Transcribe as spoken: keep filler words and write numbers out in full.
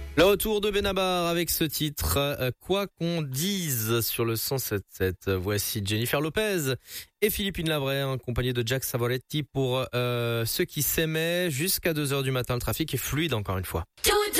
Le retour de Benabar avec ce titre, euh, quoi qu'on dise sur le cent sept sept. Voici Jennifer Lopez et Philippine Lavray, accompagnés de Jack Savoretti pour euh, ceux qui s'aimaient. Jusqu'à deux heures du matin, le trafic est fluide encore une fois.